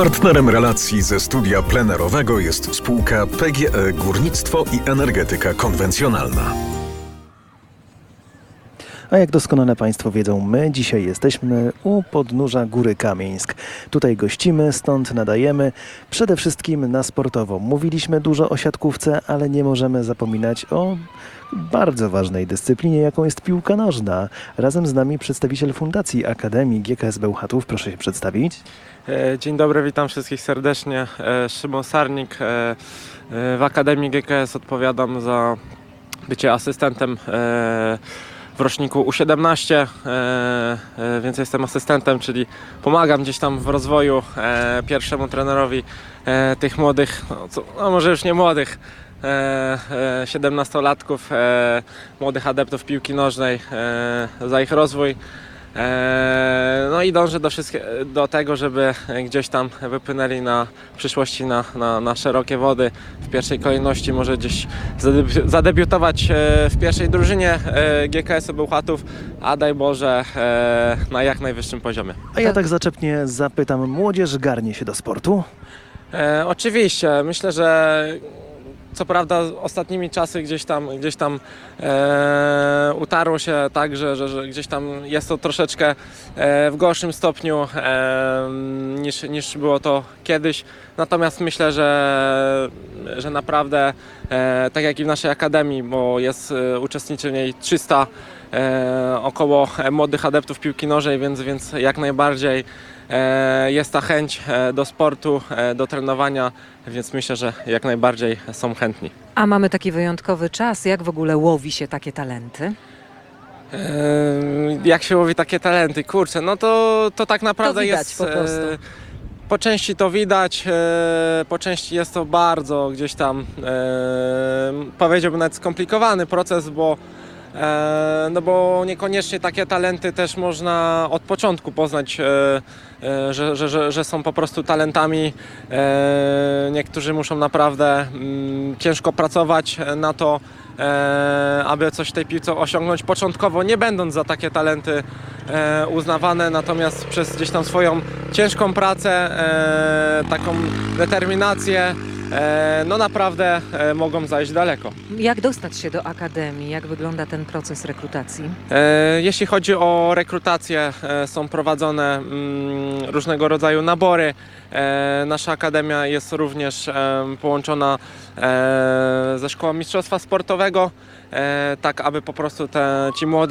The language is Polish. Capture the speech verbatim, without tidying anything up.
Partnerem relacji ze studia plenerowego jest spółka P G E Górnictwo i Energetyka Konwencjonalna. A jak doskonale Państwo wiedzą, my dzisiaj jesteśmy u podnóża Góry Kamieńsk. Tutaj gościmy, stąd nadajemy przede wszystkim na sportowo. Mówiliśmy dużo o siatkówce, ale nie możemy zapominać o bardzo ważnej dyscyplinie, jaką jest piłka nożna. Razem z nami przedstawiciel Fundacji Akademii G K S Bełchatów. Proszę się przedstawić. Dzień dobry, witam wszystkich serdecznie. Szymon Sarnik. W Akademii G K S odpowiadam za bycie asystentem w roczniku U siedemnaście, więc jestem asystentem, czyli pomagam gdzieś tam w rozwoju pierwszemu trenerowi tych młodych, no, co, no może już nie młodych, siedemnastolatków, młodych adeptów piłki nożnej, za ich rozwój. No i dążę do, do tego, żeby gdzieś tam wypłynęli na przyszłości na, na, na szerokie wody. W pierwszej kolejności może gdzieś zadebi zadebiutować w pierwszej drużynie G K S-u Bełchatów, a daj Boże na jak najwyższym poziomie. A ja tak zaczepnie zapytam, młodzież garnie się do sportu? E, oczywiście, myślę, że co prawda ostatnimi czasy gdzieś tam, gdzieś tam e, utarło się tak, że, że, że gdzieś tam jest to troszeczkę e, w gorszym stopniu e, niż, niż było to kiedyś. Natomiast myślę, że, że naprawdę e, tak jak i w naszej akademii, bo jest e, uczestniczy w niej trzysta e, około młodych adeptów piłki nożnej, więc, więc jak najbardziej jest ta chęć do sportu, do trenowania, więc myślę, że jak najbardziej są chętni. A mamy taki wyjątkowy czas. Jak w ogóle łowi się takie talenty? Jak się łowi takie talenty? Kurczę, no to, to tak naprawdę to widać jest... po prostu. Po części to widać, po części jest to bardzo gdzieś tam, powiedziałbym nawet skomplikowany proces, bo no bo niekoniecznie takie talenty też można od początku poznać, że, że, że, że są po prostu talentami. Niektórzy muszą naprawdę ciężko pracować na to, aby coś w tej piłce osiągnąć początkowo, nie będąc za takie talenty uznawane, natomiast przez gdzieś tam swoją ciężką pracę, taką determinację, no naprawdę mogą zajść daleko. Jak dostać się do Akademii? Jak wygląda ten proces rekrutacji? Jeśli chodzi o rekrutację, są prowadzone różnego rodzaju nabory. Nasza Akademia jest również połączona ze Szkołą Mistrzostwa Sportowego, tak aby po prostu te, ci młodzi